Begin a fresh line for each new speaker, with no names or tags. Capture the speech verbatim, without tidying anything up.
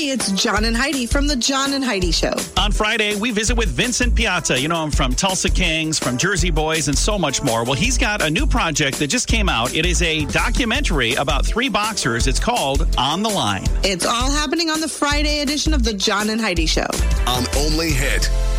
it's John and Heidi from The John and Heidi Show.
On Friday, we visit with Vincent Piazza. You know him from Tulsa Kings, from Jersey Boys, and so much more. Well, he's got a new project that just came out. It is a documentary about three boxers. It's called On the Line.
It's all happening on the Friday edition of The John and Heidi Show.
On Only Hit